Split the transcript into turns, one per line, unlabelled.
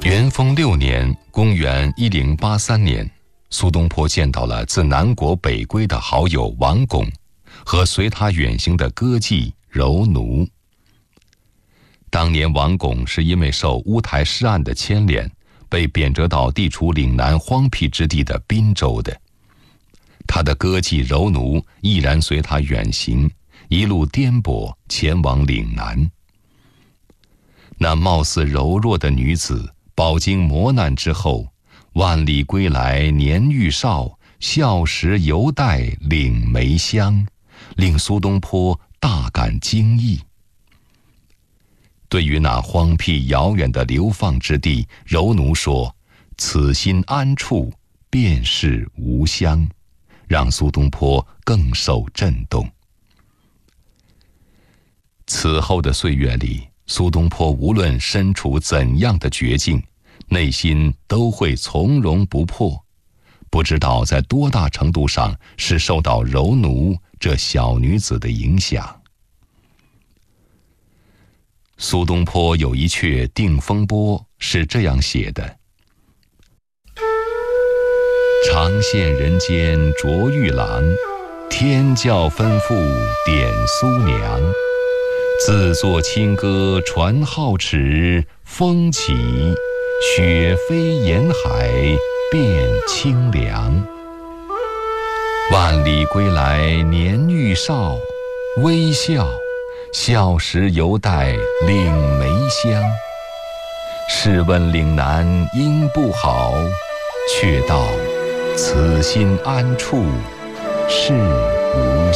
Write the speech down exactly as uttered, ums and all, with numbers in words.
元丰六年，公元一零八三年，苏东坡见到了自南国北归的好友王巩和随他远行的歌妓柔奴。当年王巩是因为受乌台诗案的牵连，被贬谪到地处岭南荒僻之地的滨州的。他的歌妓柔奴毅然随他远行，一路颠簸前往岭南。那貌似柔弱的女子，饱经磨难之后，万里归来年愈少，笑时犹带岭梅香，令苏东坡大感惊异。对于那荒僻遥远的流放之地，柔奴说：“此心安处，便是吾乡”，让苏东坡更受震动。此后的岁月里，苏东坡无论身处怎样的绝境，内心都会从容不迫，不知道在多大程度上是受到柔奴这小女子的影响。苏东坡有一阙《定风波》是这样写的：长羡人间卓玉郎，天教吩咐点苏娘。自作清歌传皓齿，风起雪飞沿海变清凉。万里归来年愈少，微笑笑时犹带岭梅香。试问岭南应不好，却道此心安处是吾